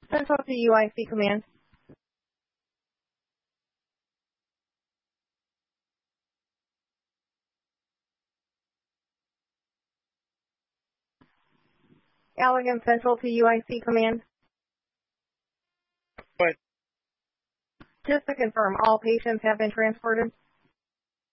Central to UIC Command. Allegan Central to UIC Command. What? Just to confirm, all patients have been transported?